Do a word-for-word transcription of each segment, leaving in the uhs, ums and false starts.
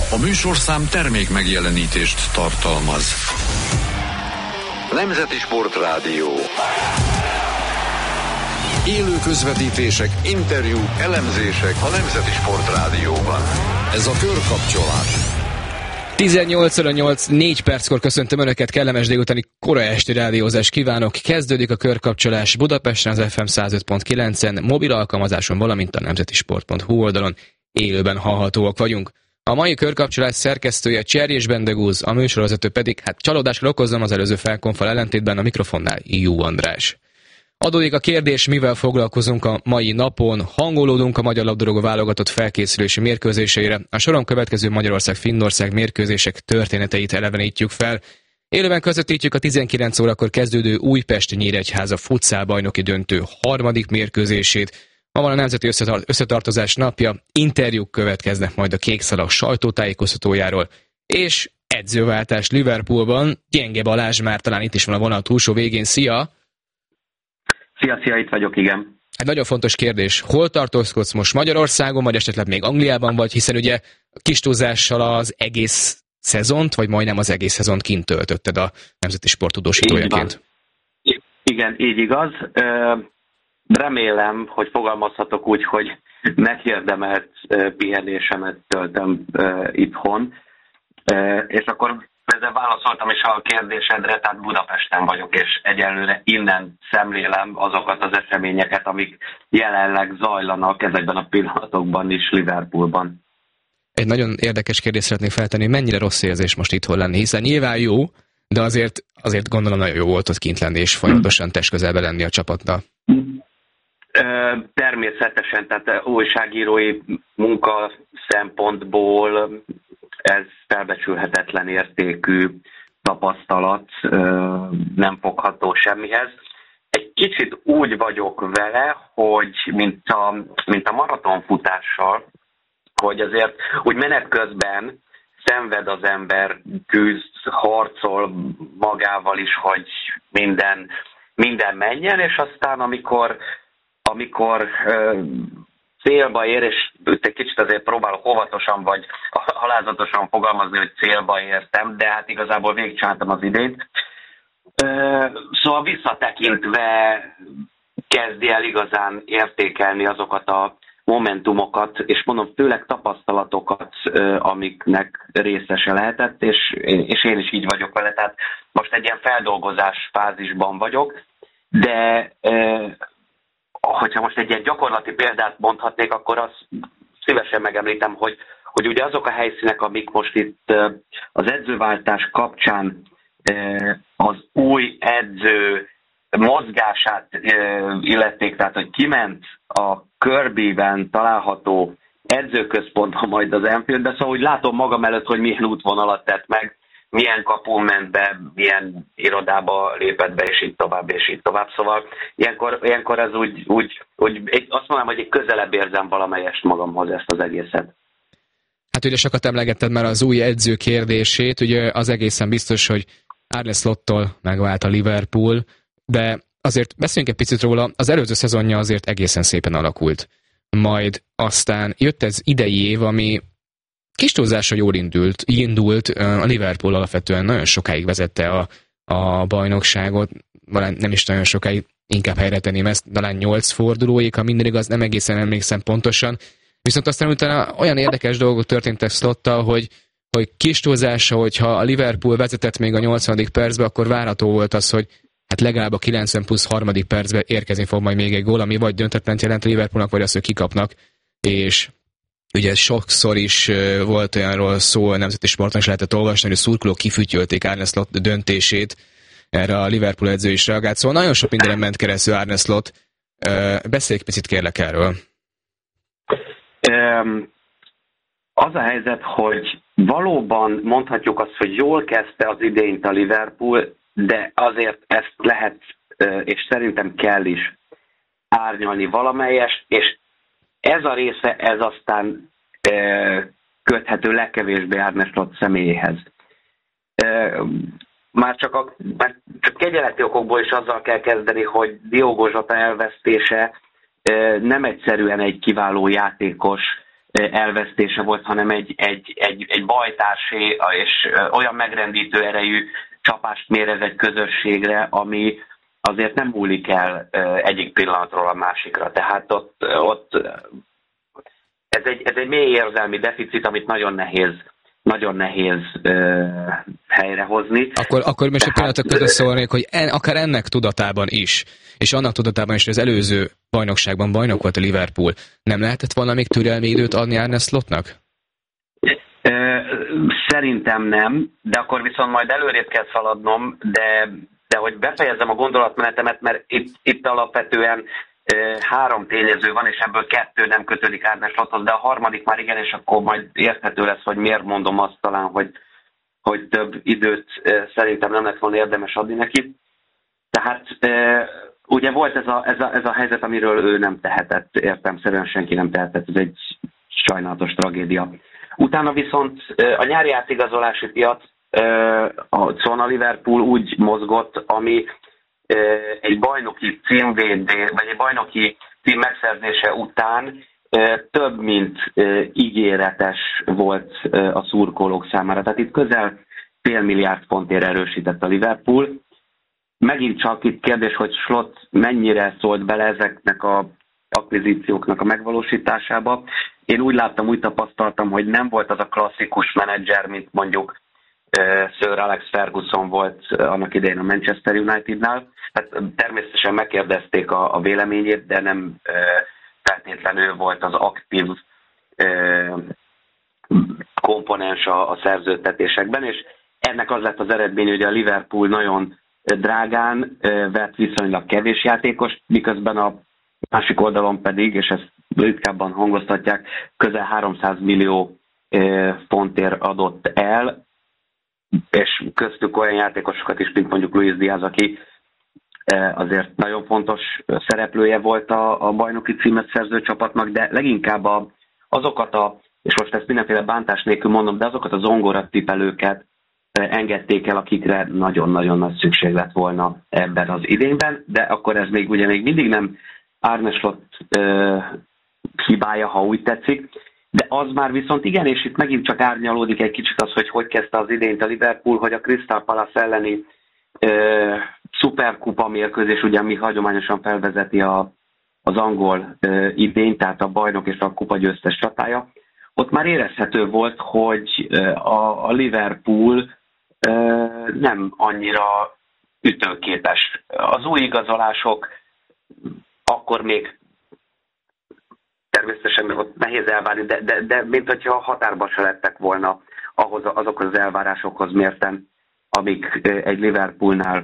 A műsorszám termék megjelenítést tartalmaz. Nemzeti Sportrádió. Élő közvetítések, interjúk, elemzések a Nemzeti Sportrádióban. Ez a Körkapcsolás. tizennyolc óra nyolc, négy perckor köszöntöm Önöket, kellemes délutáni kora esti rádiózás kívánok. Kezdődik a Körkapcsolás Budapesten az ef em száz öt pont kilencen, mobil alkalmazáson, valamint a nemzeti sport pont hu oldalon élőben hallhatóak vagyunk. A mai Körkapcsolás szerkesztője Cserjés Bendegúz, a műsorvezető pedig, hát csalódásra okozom az előző felkonfal ellentétben, a mikrofonnál Jó András. Adódik a kérdés, mivel foglalkozunk a mai napon. Hangolódunk a magyar labdarúgó válogatott felkészülési mérkőzéseire. A soron következő Magyarország-Finnország mérkőzések történeteit elevenítjük fel. Élőben közvetítjük a tizenkilenc órakor kezdődő Újpest-Nyíregyháza futszálbajnoki döntő harmadik mérkőzését. Ma van a Nemzeti Összetart- Összetartozás napja, interjúk következnek majd a Kékszalag sajtótájékoztatójáról, és edzőváltás Liverpoolban. Gyenge Balázs már talán itt is van a vonal túlsó végén. Szia! Szia, szia, itt vagyok, igen. Hát nagyon fontos kérdés. Hol tartózkodsz most, Magyarországon, vagy esetleg még Angliában vagy, hiszen ugye kis túlzással az egész szezont, vagy majdnem az egész szezont kint töltötted a nemzeti sporttudósítójaként. Igen, így igaz. Remélem, hogy fogalmazhatok úgy, hogy megérdemelt pihenésemet töltöm itthon. És akkor ezzel válaszoltam is a kérdésedre, tehát Budapesten vagyok, és egyelőre innen szemlélem azokat az eseményeket, amik jelenleg zajlanak ezekben a pillanatokban is Liverpoolban. Egy nagyon érdekes kérdést szeretnék feltenni, mennyire rossz érzés most itthon lenni, hiszen nyilván jó, de azért, azért gondolom nagyon jó volt ott kint lenni, és folyamatosan testközelbe lenni a csapattal. Természetesen, tehát újságírói munka szempontból ez felbecsülhetetlen értékű tapasztalat, nem fogható semmihez. Egy kicsit úgy vagyok vele, hogy mint a, mint a maratonfutással, hogy azért úgy menet közben szenved az ember, küzd, harcol magával is, hogy minden, minden menjen, és aztán amikor, amikor célba ér, és egy kicsit azért próbálok óvatosan vagy halázatosan fogalmazni, hogy célba értem, de hát igazából végigcsináltam az idényt. Szóval visszatekintve kezdi el igazán értékelni azokat a momentumokat, és mondom, főleg tapasztalatokat, amiknek részese lehetett, és, és én is így vagyok vele, tehát most egy ilyen feldolgozás fázisban vagyok, de hogyha most egy ilyen gyakorlati példát mondhatnék, akkor azt szívesen megemlítem, hogy, hogy ugye azok a helyszínek, amik most itt az edzőváltás kapcsán az új edző mozgását illették, tehát hogy kiment a Kirbyben található edzőközpontba majd az Anfieldbe, szóval úgy látom magam előtt, hogy milyen útvonalat tett meg, milyen kapun ment be, milyen irodába lépett be, és így tovább, és így tovább. Szóval ilyenkor, ilyenkor ez úgy, úgy, úgy egy, azt mondom, hogy egy közelebb érzem valamelyest magamhoz ezt az egészet. Hát ugye sokat emlegetted már az új edző kérdését, ugye az egészen biztos, hogy Arne Slottól megvált a Liverpool, de azért beszéljünk egy picit róla, az előző szezonja azért egészen szépen alakult. Majd aztán jött ez idei év, ami kis túlzásra jól indult, indult, a Liverpool alapvetően nagyon sokáig vezette a, a bajnokságot, nem is nagyon sokáig, inkább helyre tenném ezt, talán nyolc fordulóig, ha minden igaz, nem egészen emlékszem pontosan. Viszont aztán utána olyan érdekes dolgok történtek Slottal, hogy, hogy kis túlzása, hogyha a Liverpool vezetett még a nyolcvanadik percben, akkor várható volt az, hogy hát legalább a kilencven plusz harmadik percben érkezni fog majd még egy gól, ami vagy döntetlent jelent a Liverpoolnak, vagy azt, hogy kikapnak, és ugye sokszor is volt olyanról szó, a nemzeti sporton is lehetett olvasni, hogy a szurkolók kifütyölték Arne Slot döntését, erre a Liverpool edző is reagált, szóval nagyon sok mindenen ment keresztül Arne Slot. Beszélj egy picit kérlek erről. Um, az a helyzet, hogy valóban mondhatjuk azt, hogy jól kezdte az idényt a Liverpool, de azért ezt lehet, és szerintem kell is árnyalni valamelyest, és ez a része, ez aztán e, köthető legkevésbé Arne Slot személyéhez. E, már csak, a, már csak kegyeleti okokból is azzal kell kezdeni, hogy Diogo Jota elvesztése e, nem egyszerűen egy kiváló játékos elvesztése volt, hanem egy, egy, egy, egy bajtársé és olyan megrendítő erejű csapást mérez egy közösségre, ami azért nem múlik el egyik pillanatról a másikra. Tehát ott, ott ez, egy, ez egy mély érzelmi deficit, amit nagyon nehéz, nagyon nehéz uh, helyrehozni. Akkor, akkor most egy pillanatot közösszólnék, hogy en, akár ennek tudatában is, és annak tudatában is, hogy az előző bajnokságban bajnok volt a Liverpool, nem lehetett volna még türelmi időt adni Arne Slotnak? Szerintem nem, de akkor viszont majd előrébb kell szaladnom, de, de hogy befejezzem a gondolatmenetemet, mert itt, itt alapvetően három tényező van, és ebből kettő nem kötődik Arne Slothoz, de a harmadik már igen, és akkor majd érthető lesz, hogy miért mondom azt talán, hogy, hogy több időt szerintem nem lett volna érdemes adni neki. Tehát ugye volt ez a, ez a, ez a helyzet, amiről ő nem tehetett, értelemszerűen senki nem tehetett, ez egy sajnálatos tragédia. Utána viszont a nyári átigazolási piac, szóval a Liverpool úgy mozgott, ami egy bajnoki címvédés, vagy egy bajnoki cím megszerzése után több, mint ígéretes volt a szurkolók számára. Tehát itt közel fél milliárd fontért erősített a Liverpool. Megint csak itt kérdés, hogy Slot mennyire szólt bele ezeknek a akvizícióknak a megvalósításába. Én úgy láttam, úgy tapasztaltam, hogy nem volt az a klasszikus menedzser, mint mondjuk Sir Alex Ferguson volt annak idején a Manchester Unitednál. Hát természetesen megkérdezték a, a véleményét, de nem e, feltétlenül volt az aktív e, komponens a, a szerződtetésekben, és ennek az lett az eredmény, hogy a Liverpool nagyon drágán e, vett viszonylag kevés játékos, miközben a másik oldalon pedig, és ezt ritkábban hangoztatják, közel háromszáz millió e, fontért adott el, és köztük olyan játékosokat is, mint mondjuk Luis Diaz, aki azért nagyon fontos szereplője volt a, a bajnoki címet szerző csapatnak, de leginkább a, azokat a, és most ezt mindenféle bántás nélkül mondom, de azokat a zongoratipelőket engedték el, akikre nagyon-nagyon nagy szükség lett volna ebben az idényben, de akkor ez még ugye még mindig nem Arne Slot uh, hibája, ha úgy tetszik, de az már viszont igen, és itt megint csak árnyalódik egy kicsit az, hogy hogy kezdte az idényt a Liverpool, hogy a Crystal Palace elleni uh, szuperkupa mérkőzés, ugye mi hagyományosan felvezeti a, az angol uh, idényt, tehát a bajnok és a kupa győztes csatája. Ott már érezhető volt, hogy uh, a, a Liverpool uh, nem annyira ütőképes. Az új igazolások akkor még természetesen ott nehéz elvárni, de, de, de mint hogyha határba se lettek volna ahhoz, azokhoz az elvárásokhoz mérten, amik egy Liverpoolnál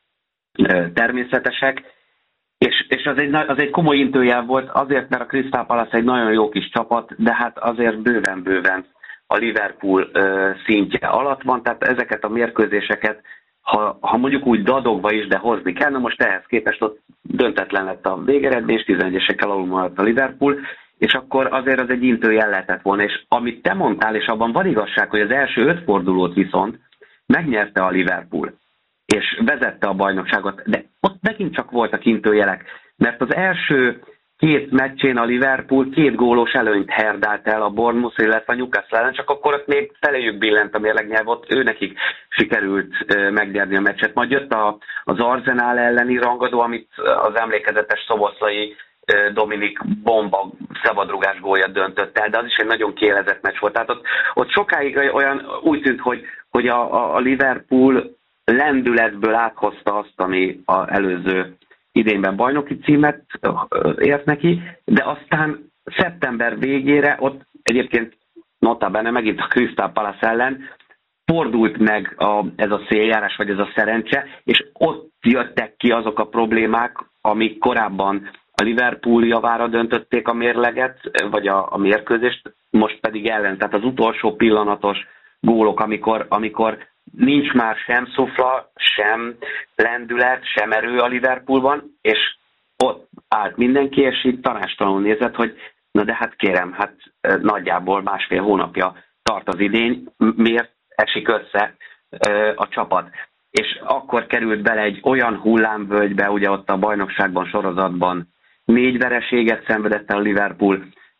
természetesek. És, és az, egy, az egy komoly intőjel volt, azért, mert a Crystal Palace egy nagyon jó kis csapat, de hát azért bőven-bőven a Liverpool szintje alatt van, tehát ezeket a mérkőzéseket, ha, ha mondjuk úgy dadogva is, de hozni kell, na most ehhez képest ott döntetlen lett a végeredmény, és tizenegyesekkel alul maradt a Liverpool, és akkor azért az egy intőjel lehetett volna. És amit te mondtál, és abban van igazság, hogy az első öt fordulót viszont megnyerte a Liverpool, és vezette a bajnokságot, de ott megint csak voltak intőjelek, mert az első két meccsén a Liverpool két gólos előnyt herdált el a Bournemouth, illetve a Newcastle ellen, csak akkor ott még feléjük billent a mérlegnyelv, ott ő nekik sikerült megnyerni a meccset. Majd jött a, az Arsenal elleni rangadó, amit az emlékezetes szoboszlai Dominik bomba szabadrugás gólja döntött el, de az is egy nagyon kiélezett meccs volt. Tehát ott, ott sokáig olyan úgy tűnt, hogy, hogy a, a Liverpool lendületből áthozta azt, ami az előző idényben bajnoki címet ért neki, de aztán szeptember végére ott egyébként nota bene megint a Crystal Palace ellen fordult meg a, ez a széljárás, vagy ez a szerencse, és ott jöttek ki azok a problémák, amik korábban a Liverpool javára döntötték a mérleget, vagy a, a mérkőzést, most pedig ellen. Tehát az utolsó pillanatos gólok, amikor, amikor nincs már sem szufla, sem lendület, sem erő a Liverpoolban, és ott állt mindenki, és így tanástalanul nézett, hogy na de hát kérem, hát nagyjából másfél hónapja tart az idény, miért esik össze a csapat. És akkor került bele egy olyan hullámvölgybe, ugye ott a bajnokságban, sorozatban négy vereséget szenvedett el a Liverpool,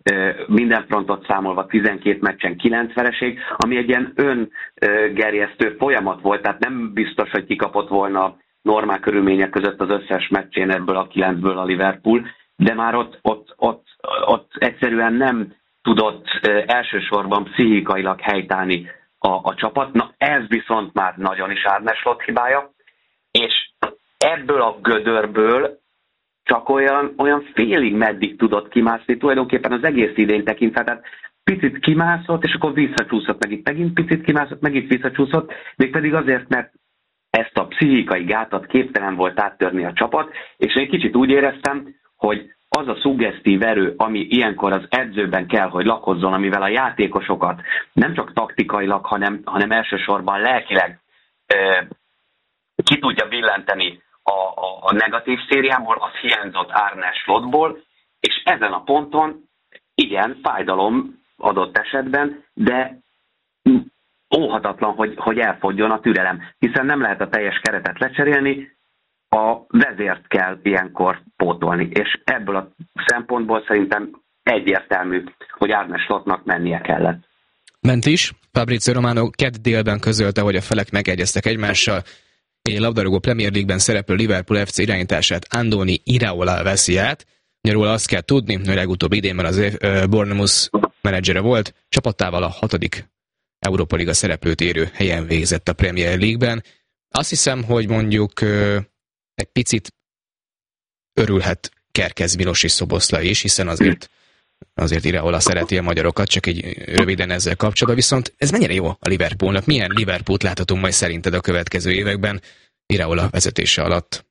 minden frontot számolva tizenkét meccsen kilenc vereség, ami egy ilyen öngerjesztő folyamat volt, tehát nem biztos, hogy kikapott volna normál körülmények között az összes meccsén ebből a kilencből a Liverpool, de már ott, ott, ott, ott egyszerűen nem tudott elsősorban pszichikailag helytállni a, a csapat. Na ez viszont már nagyon is Arne Slot hibája, és ebből a gödörből csak olyan, olyan félig meddig tudott kimászni, tulajdonképpen az egész idén tekintve, tehát picit kimászott, és akkor visszacsúszott megint, megint picit kimászott, megint visszacsúszott, mégpedig azért, mert ezt a pszichikai gátat képtelen volt áttörni a csapat, és én kicsit úgy éreztem, hogy az a szuggesztív erő, ami ilyenkor az edzőben kell, hogy lakozzon, amivel a játékosokat nem csak taktikailag, hanem, hanem elsősorban lelkileg e, ki tudja billenteni a, a, a negatív szériából, az hiányzott Arne Slotból, és ezen a ponton igen, fájdalom adott esetben, de óhatatlan, hogy, hogy elfogjon a türelem, hiszen nem lehet a teljes keretet lecserélni, a vezért kell ilyenkor pótolni, és ebből a szempontból szerintem egyértelmű, hogy Arne Slotnak mennie kellett. Ment is. Fabrizio Romano kedd délben közölte, hogy a felek megegyeztek egymással. Egy labdarúgó Premier League-ben szereplő Liverpool ef cé irányítását Andoni Iraola veszi át. Róla azt kell tudni, hogy legutóbb idénben az Bournemouth menedzsere volt, csapattával a hatodik Európa Liga szereplőt érő helyen végzett a Premier League-ben. Azt hiszem, hogy mondjuk egy picit örülhet Kerkez, Milos és Szoboszlai is, hiszen azért, azért Iraola szereti a magyarokat, csak egy röviden ezzel kapcsolatban. Viszont ez mennyire jó a Liverpoolnak? Milyen Liverpoolt láthatunk majd szerinted a következő években Iraola vezetése alatt?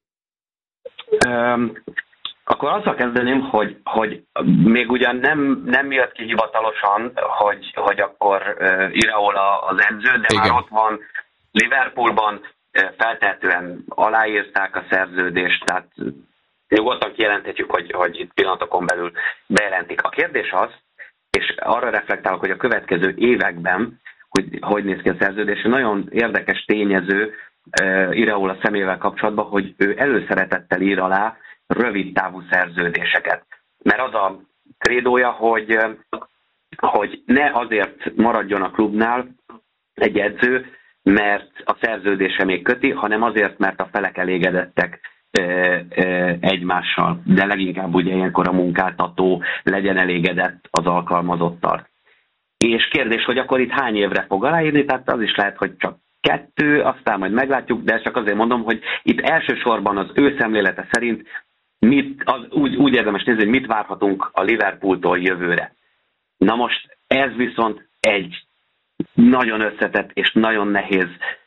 Um, akkor azzal kezdeném, hogy, hogy még ugyan nem, nem jött ki hivatalosan, hogy, hogy akkor uh, Iraola az edző, de igen, már ott van Liverpoolban, feltehetően aláírták a szerződést, tehát nyugodtan kijelenthetjük, hogy, hogy itt pillanatokon belül bejelentik. A kérdés az, és arra reflektálok, hogy a következő években, hogy hogy néz ki a szerződés, nagyon érdekes tényező uh, Iraola személyével kapcsolatban, hogy ő előszeretettel ír alá rövid távú szerződéseket. Mert az a krédója, hogy, hogy ne azért maradjon a klubnál egy edző, mert a szerződése még köti, hanem azért, mert a felek elégedettek e, e, egymással. De leginkább ugye ilyenkor a munkáltató legyen elégedett az alkalmazottal. És kérdés, hogy akkor itt hány évre fog aláírni, tehát az is lehet, hogy csak kettő, aztán majd meglátjuk, de csak azért mondom, hogy itt elsősorban az ő szemlélete szerint mit, az, úgy, úgy érdemes nézni, hogy mit várhatunk a Liverpooltól jövőre. Na most ez viszont egy nagyon összetett és nagyon nehéz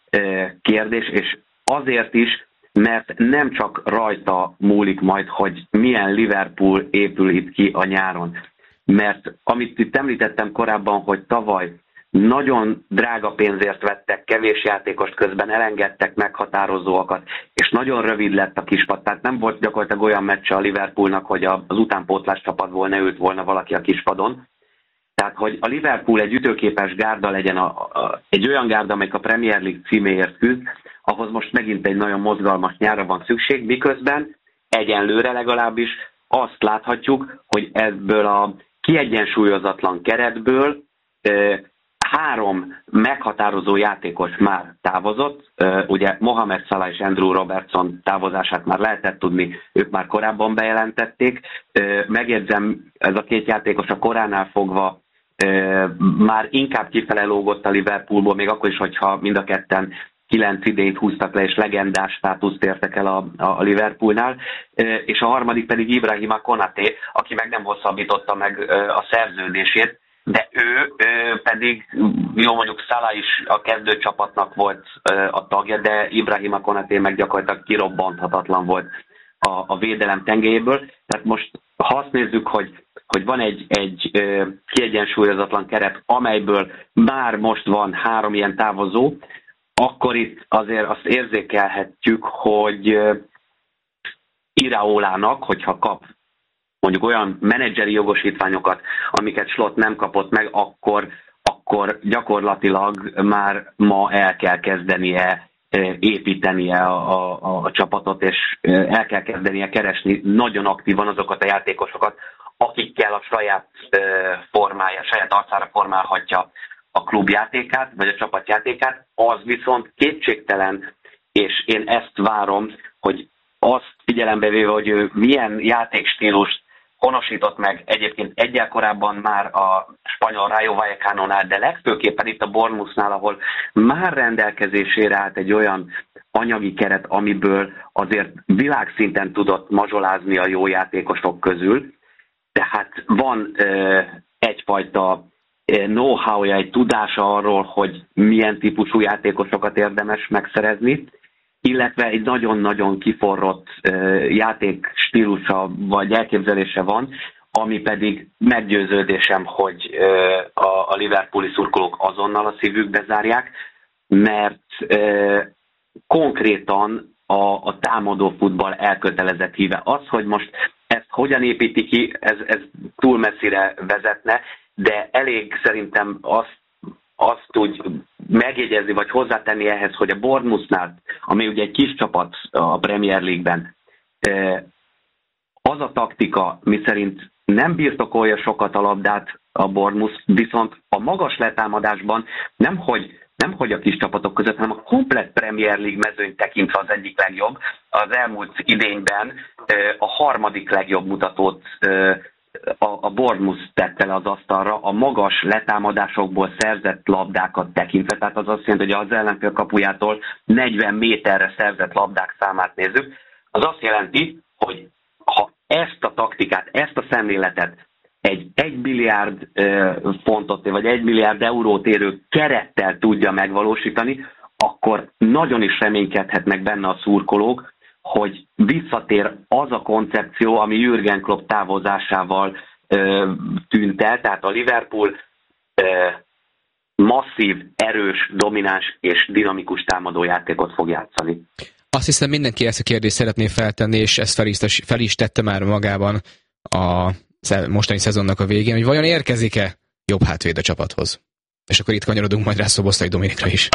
kérdés, és azért is, mert nem csak rajta múlik majd, hogy milyen Liverpool épül itt ki a nyáron. Mert amit itt említettem korábban, hogy tavaly nagyon drága pénzért vettek kevés játékost, közben elengedtek meghatározóakat, és nagyon rövid lett a kispad, tehát nem volt gyakorlatilag olyan meccse a Liverpoolnak, hogy az utánpótlás csapatból ne ült volna valaki a kispadon. Tehát, hogy a Liverpool egy ütőképes gárda legyen, a, a, egy olyan gárda, amelyik a Premier League címéért küzd, ahhoz most megint egy nagyon mozgalmas nyárra van szükség, miközben egyenlőre legalábbis azt láthatjuk, hogy ebből a kiegyensúlyozatlan keretből e, három meghatározó játékos már távozott. E, ugye Mohamed Salah és Andrew Robertson távozását már lehetett tudni, ők már korábban bejelentették. E, megjegyzem, ez a két játékos a koránál fogva e, már inkább kifele lógott a Liverpoolból, még akkor is, hogyha mind a ketten kilenc idényt húztak le, és legendás státuszt értek el a, a Liverpoolnál, és a harmadik pedig Ibrahima Konaté, aki meg nem hosszabbította meg a szerződését, de ő pedig, jó mondjuk Salah is a kezdőcsapatnak volt a tagja, de Ibrahima Konaté meg gyakorlatilag kirobbanthatatlan volt a, a védelem tengelyéből. Tehát most, ha azt nézzük, hogy, hogy van egy, egy kiegyensúlyozatlan keret, amelyből már most van három ilyen távozó, akkor itt azért azt érzékelhetjük, hogy Iraolának, hogyha kap mondjuk olyan menedzseri jogosítványokat, amiket Slot nem kapott meg, akkor, akkor gyakorlatilag már ma el kell kezdenie építenie a, a, a csapatot, és el kell kezdenie keresni nagyon aktívan azokat a játékosokat, akikkel a saját formája, saját arcára formálhatja a klubjátékát, vagy a csapatjátékát, az viszont kétségtelen, és én ezt várom, hogy azt figyelembe véve, hogy ő milyen játékstílust honosított meg egyébként egyel korábban már a spanyol Rayo Vallecánónál, de legfőképpen itt a Bournemouthnál, ahol már rendelkezésére állt egy olyan anyagi keret, amiből azért világszinten tudott mazsolázni a jó játékosok közül. Tehát van ö, egyfajta know-how-ja, egy tudása arról, hogy milyen típusú játékosokat érdemes megszerezni, illetve egy nagyon-nagyon kiforrott játékstílusa vagy elképzelése van, ami pedig meggyőződésem, hogy a liverpooli szurkolók azonnal a szívükbe zárják, mert konkrétan a, a támadó futball elkötelezett híve. Az, hogy most ezt hogyan építi ki, ez, ez túl messzire vezetne, de elég szerintem azt, azt úgy megjegyezni, vagy hozzátenni ehhez, hogy a Bournemouthnál, ami ugye egy kis csapat a Premier League-ben, az a taktika, miszerint nem birtokolja sokat a labdát a Bournemouth, viszont a magas letámadásban nemhogy, nemhogy a kis csapatok között, hanem a komplett Premier League mezőny tekintve az egyik legjobb. Az elmúlt idényben a harmadik legjobb mutatót a, a Bournemouth tette le az asztalra a magas letámadásokból szerzett labdákat tekintve. Tehát az azt jelenti, hogy az ellenfél kapujától negyven méterre szerzett labdák számát nézzük. Az azt jelenti, hogy ha ezt a taktikát, ezt a szemléletet egy egy milliárd fontot, vagy egy milliárd eurót érő kerettel tudja megvalósítani, akkor nagyon is reménykedhetnek benne a szurkolók, hogy visszatér az a koncepció, ami Jürgen Klopp távozásával ö, tűnt el, tehát a Liverpool ö, masszív, erős, domináns és dinamikus támadójátékot fog játszani. Azt hiszem, mindenki ezt a kérdést szeretné feltenni, és ezt fel is, fel is tette már magában a mostani szezonnak a végén, hogy vajon érkezik-e jobb hátvéd a csapathoz? És akkor itt kanyarodunk majd rá Szoboszlai Dominikra is.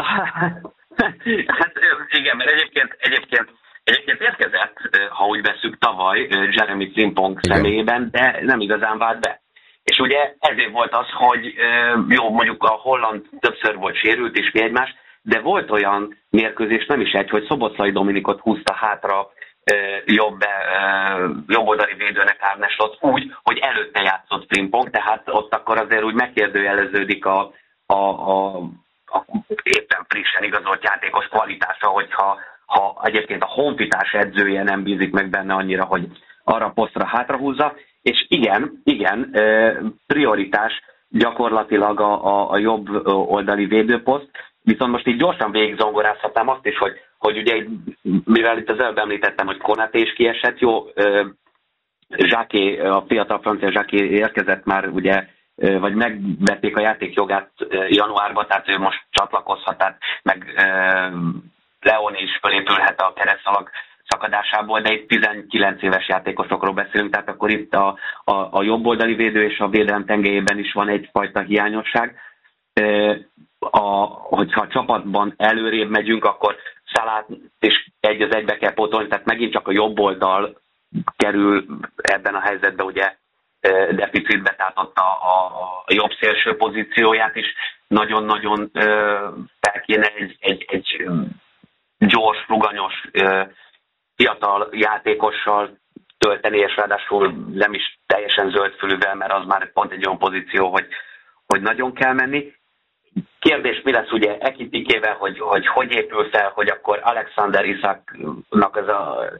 Hát igen, mert egyébként, egyébként, egyébként érkezett, ha úgy veszük tavaly Jeremy Frimpong személyében, de nem igazán vált be. És ugye ezért volt az, hogy jó, mondjuk a holland többször volt sérült és mi egymás, de volt olyan mérkőzés, nem is egy, hogy Szoboszlai Dominikot húzta hátra jobb, jobb oldali védőnek Arne Slot úgy, hogy előtte játszott Frimpong, tehát ott akkor azért úgy megkérdőjeleződik a, a, a, a éppen frissen igazolt játékos kvalitása, hogyha ha egyébként a honfitárs edzője nem bízik meg benne annyira, hogy arra a posztra hátrahúzza, és igen, igen, prioritás gyakorlatilag a, a, a jobb oldali védőposzt, viszont most így gyorsan végigzongorázhatnám azt is, hogy, hogy ugye, mivel itt az előbb említettem, hogy Konaté is kiesett, jó, Zsáké, a fiatal francia Zsáké érkezett már, ugye, vagy megvették a játékjogát januárban, tehát ő most csatlakozhat, tehát meg Leon is fölépülhet a keresztszalag szakadásából, de itt tizenkilenc éves játékosokról beszélünk, tehát akkor itt a, a, a jobboldali védő és a védelem tengelyében is van egyfajta hiányosság. A, hogyha a csapatban előrébb megyünk, akkor Szalát is egy az egybe kell pótolni, tehát megint csak a jobb oldal kerül ebben a helyzetben ugye deficitbe, tehát ott a, a, a jobb szélső pozícióját is nagyon-nagyon fel kéne egy, egy, egy gyors, ruganyos, fiatal játékossal tölteni, és ráadásul nem is teljesen zöldfülűvel, mert az már pont egy olyan pozíció, hogy, hogy nagyon kell menni. Kérdés, mi lesz ugye Ekitikével, hogy, hogy hogy épül fel, hogy akkor Alexander Isaknak ez az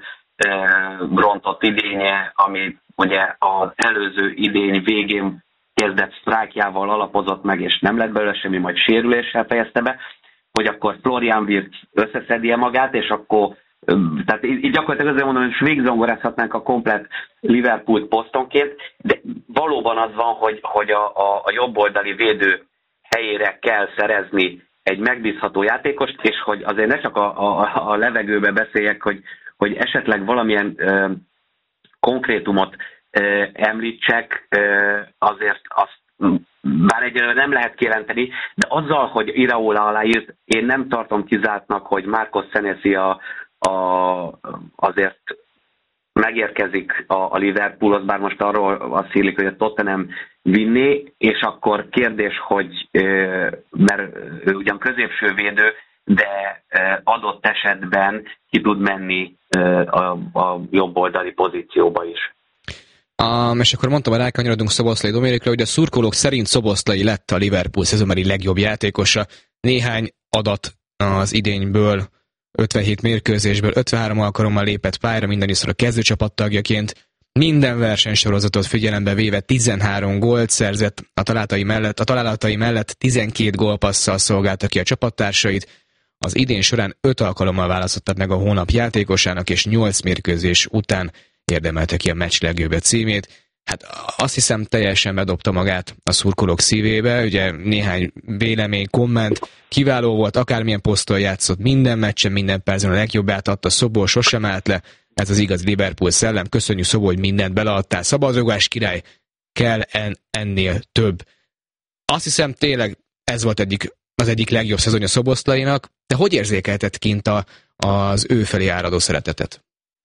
elrontott idénye, ami ugye az előző idény végén kezdett sztrájkjával alapozott meg, és nem lett belőle semmi, majd sérüléssel fejezte be, hogy akkor Florian Wirtz összeszedje magát, és akkor, tehát így gyakorlatilag azért mondom, hogy végigzongorázhatnánk a komplet Liverpool posztonként, de valóban az van, hogy, hogy a, a, a jobboldali védő helyére kell szerezni egy megbízható játékost, és hogy azért ne csak a, a, a levegőbe beszéljek, hogy, hogy esetleg valamilyen ö, konkrétumot ö, említsek, ö, azért azt bár egyelőre nem lehet kijelenteni, de azzal, hogy Iraola aláírt, én nem tartom kizártnak, hogy Marcos Senesi a, a, azért megérkezik a, a Liverpoolhoz, bár most arról azt hírlik, hogy a Tottenham vinné, és akkor kérdés, hogy mert ő ugyan középső védő, de adott esetben ki tud menni a, a jobboldali pozícióba is. Um, és akkor mondtam, hogy rákanyarodunk Szoboszlai Dominikra, hogy a szurkolók szerint Szoboszlai lett a Liverpool szezonbeli legjobb játékosa. Néhány adat az idényből, ötvenhét mérkőzésből, ötvenhárom alkalommal lépett pályára, mindannyiszor a kezdőcsapat tagjaként. Minden versenysorozatot figyelembe véve tizenhárom gólt szerzett, a találatai mellett, a találatai mellett tizenkét gólpasszal szolgálta ki a csapattársait. Az idén során öt alkalommal választották meg a hónap játékosának, és nyolc mérkőzés után érdemelte ki a meccs legjobb címét. Hát azt hiszem, teljesen bedobta magát a szurkolók szívébe, ugye néhány vélemény, komment, kiváló volt, akármilyen poszton játszott, minden meccsen, minden percen a legjobbát adta, Szobó sosem állt le, ez az igaz Liverpool szellem, köszönjük Szobó, hogy mindent beleadtál, szabadrugás király, kell en, ennél több. Azt hiszem, tényleg ez volt egyik, az egyik legjobb szezonja Szoboszlainak, de hogy érzékelted kint a, az ő felé áradó szeretetet?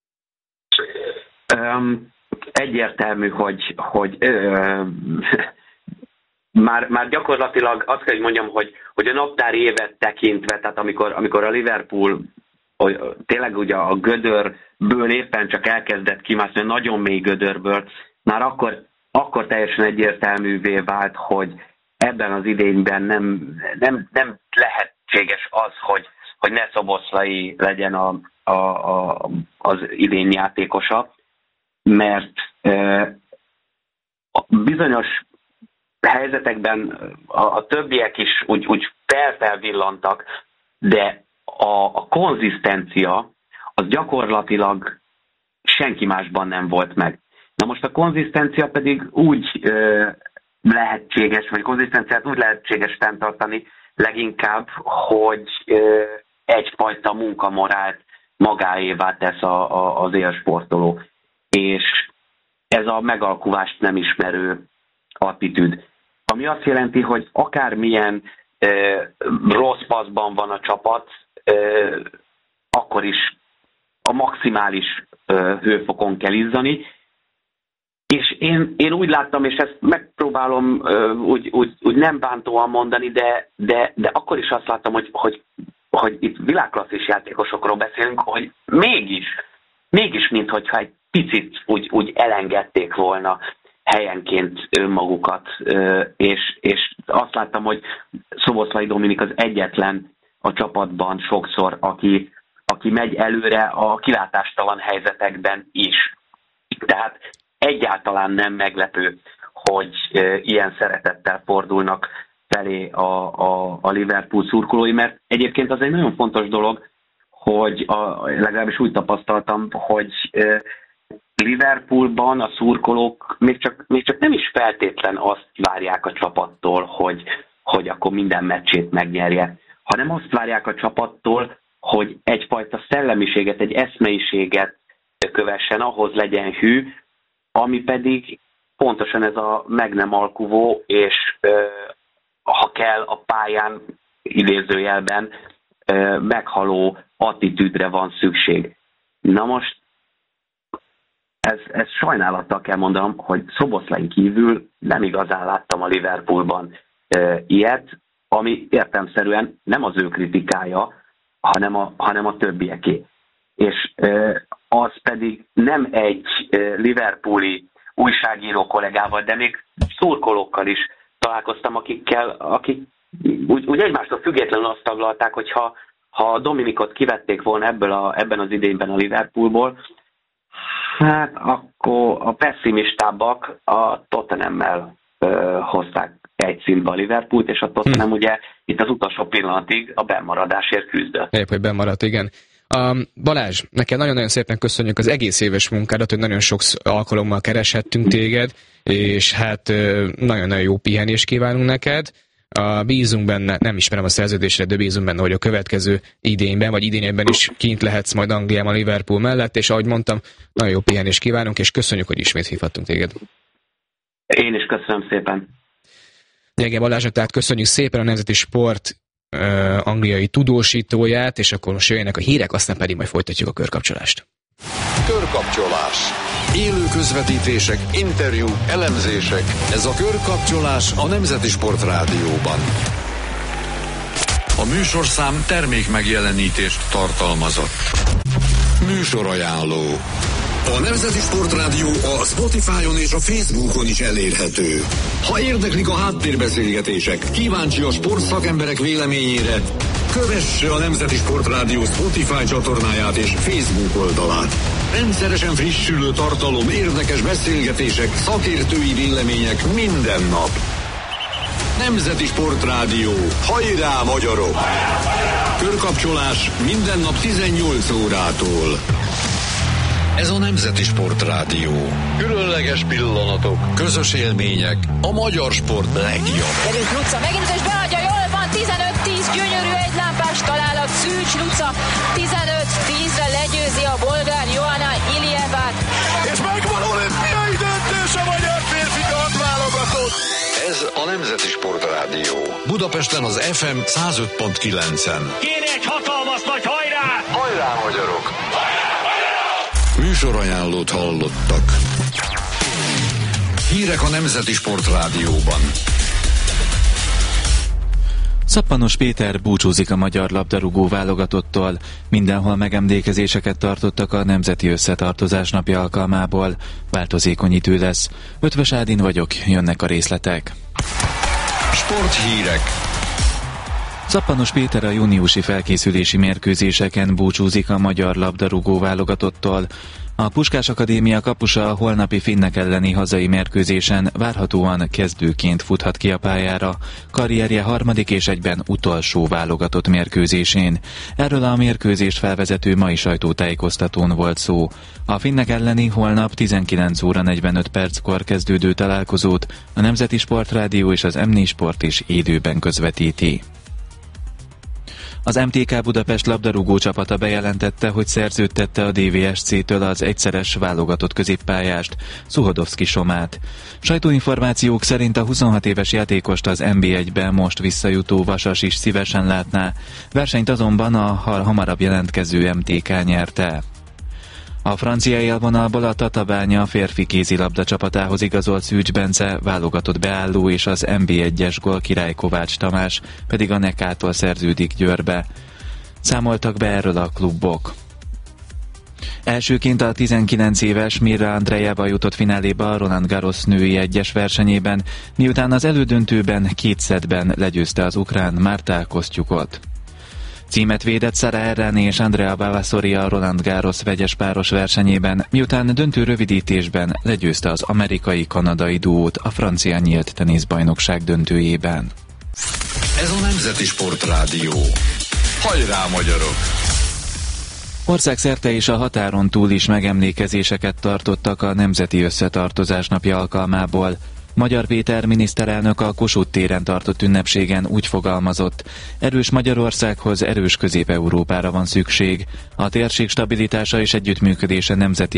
Um, egyértelmű, hogy, hogy ö, már, már gyakorlatilag azt kell, hogy mondjam, hogy, hogy a naptári évet tekintve, tehát amikor, amikor a Liverpool hogy tényleg ugye a gödörből éppen csak elkezdett kimászni, a nagyon mély gödörből, már akkor, akkor teljesen egyértelművé vált, hogy ebben az idényben nem, nem, nem lehetséges az, hogy, hogy ne Szoboszlai legyen a, a, a, az idény játékosa, mert e, a bizonyos helyzetekben a, a többiek is úgy, úgy felfelvillantak, de a, a konzisztencia az gyakorlatilag senki másban nem volt meg. Na most a konzisztencia pedig úgy ö, lehetséges, vagy konzisztenciát úgy lehetséges fenntartani leginkább, hogy ö, egyfajta munkamorált magáévá tesz a, a, az élsportoló. És ez a megalkuvást nem ismerő attitűd. Ami azt jelenti, hogy akármilyen ö, rossz passzban van a csapat, ö, akkor is a maximális ö, hőfokon kell izzani. És én, én úgy láttam, és ezt megpróbálom ö, úgy, úgy, úgy nem bántóan mondani, de, de, de akkor is azt láttam, hogy, hogy, hogy itt világklasszis játékosokról beszélünk, hogy mégis, mégis minthogyha egy picit úgy, úgy elengedték volna helyenként önmagukat, és, és azt láttam, hogy Szoboszlai Dominik az egyetlen a csapatban sokszor, aki, aki megy előre a kilátástalan helyzetekben is. Tehát egyáltalán nem meglepő, hogy ilyen szeretettel fordulnak felé a, a, a Liverpool szurkolói, mert egyébként az egy nagyon fontos dolog, hogy a, legalábbis úgy tapasztaltam, hogy Liverpoolban a szurkolók még csak, még csak nem is feltétlen azt várják a csapattól, hogy, hogy akkor minden meccsét megnyerje, hanem azt várják a csapattól, hogy egyfajta szellemiséget, egy eszmeiséget kövessen, ahhoz legyen hű, ami pedig pontosan ez a meg nem alkuvó, és ha kell a pályán idézőjelben meghaló attitűdre van szükség. Na most Ez, ez sajnálattal kell mondanom, hogy Szoboszlain kívül nem igazán láttam a Liverpoolban e, ilyet, ami értelemszerűen nem az ő kritikája, hanem a, hanem a többieké. És e, az pedig nem egy e, liverpooli újságíró kollégával, de még szurkolókkal is találkoztam, akikkel, akik úgy, úgy egymástól függetlenül azt taglalták, hogy ha, ha Dominikot kivették volna ebből a, ebben az idényben a Liverpoolból, hát akkor a pessimistábbak a Tottenhammel ö, hozták egy szintbe a Liverpoolt, és a Tottenham hm. ugye itt az utolsó pillanatig a bennmaradásért küzdött. Épp, hogy bennmaradt, igen. Um, Balázs, neked nagyon-nagyon szépen köszönjük az egész éves munkádat, hogy nagyon sok alkalommal kereshettünk téged, és hát nagyon-nagyon jó pihenést kívánunk neked. Uh, bízunk benne, nem ismerem a szerződésre, de bízunk benne, hogy a következő idényben, vagy idényben is kint lehetsz majd Angliában a Liverpool mellett, és ahogy mondtam, nagyon jó pihenést kívánunk, és köszönjük, hogy ismét hívhattunk téged. Én is köszönöm szépen. Nyege Balázsnak, tehát köszönjük szépen a Nemzeti Sport uh, angliai tudósítóját, és akkor most jöjjenek a hírek, aztán pedig majd folytatjuk a körkapcsolást. Körkapcsolás. Élő közvetítések, interjúk, elemzések. Ez a Körkapcsolás a Nemzeti Sport Rádióban. A műsorszám termék megjelenítést tartalmazott. Műsorajánló. A Nemzeti Sport Rádió a Spotify-on és a Facebookon is elérhető. Ha érdeklik a háttérbeszélgetések, kíváncsi a sportszakemberek véleményére, kövesse a Nemzeti Sport Rádió Spotify csatornáját és Facebook oldalát. Rendszeresen frissülő tartalom, érdekes beszélgetések, szakértői vélemények minden nap. Nemzeti Sport Rádió. Hajrá, magyarok! Körkapcsolás minden nap tizennyolc órától. Ez a Nemzeti Sport Rádió. Különleges pillanatok, közös élmények, a magyar sport legjobb. Erős Luca megint és beadja, jól van, tizenöt tíz, gyönyörű egylámpás találat, Szűcs Luca, tizenöt tízre legyőzi a bolgár Johanna Ilievát. És megvan olimpiai döntés a magyar férfi kardválogatott. Ez a Nemzeti Sport Rádió. Budapesten az ef em száz öt pont kilencen. Kéri egy hatalmas nagy hajrá! Hajrá, magyarok! Műsorajánlót hallottak. Hírek a Nemzeti Sport Rádióban. Szappanos Péter búcsúzik a magyar labdarúgó válogatottól. Mindenhol megemlékezéseket tartottak a Nemzeti Összetartozás napja alkalmából. Változékony idő lesz. Ötvös Ádin vagyok, jönnek a részletek. Sporthírek. Szappanos Péter a júniusi felkészülési mérkőzéseken búcsúzik a magyar labdarúgó válogatottól. A Puskás Akadémia kapusa a holnapi finnek elleni hazai mérkőzésen várhatóan kezdőként futhat ki a pályára, karrierje harmadik és egyben utolsó válogatott mérkőzésén. Erről a mérkőzést felvezető mai sajtótájékoztatón volt szó. A finnek elleni holnap tizenkilenc óra negyvenöt perckor kezdődő találkozót a Nemzeti Sport Rádió és az em négy Sport is élőben közvetíti. Az em té ká Budapest labdarúgó csapata bejelentette, hogy szerződtette a dé vé es cé-től az egyszeres válogatott középpályást, Szuhodovszki Somát. Sajtóinformációk szerint a huszonhat éves játékost az en bé egyben most visszajutó Vasas is szívesen látná, versenyt azonban a hamarabb jelentkező em té ká nyerte. A francia élvonalból a Tatabánya férfi kézilabda csapatához igazolt Szűcs Bence válogatott beálló és az en bé egyes gólkirály Kovács Tamás pedig a Nekától szerződik Győrbe. Számoltak be erről a klubok. Elsőként a tizenkilenc éves Mirra Andrejeva jutott fináléba a Roland Garros női egyes versenyében, miután az elődöntőben két szettben legyőzte az ukrán Marta Kosztyukot. Címet védett Sara Errani és Andrea Ballasori a Roland Garros vegyes páros versenyében, miután döntő rövidítésben legyőzte az amerikai-kanadai duót a francia nyílt teniszbajnokság döntőjében. Ez a Nemzeti Sport Rádió. Hajrá, magyarok! Országszerte és a határon túl is megemlékezéseket tartottak a Nemzeti Összetartozás napja alkalmából. Magyar Péter miniszterelnök a Kossuth téren tartott ünnepségen úgy fogalmazott: erős Magyarországhoz erős Közép-Európára van szükség. A térség stabilitása és együttműködése nemzeti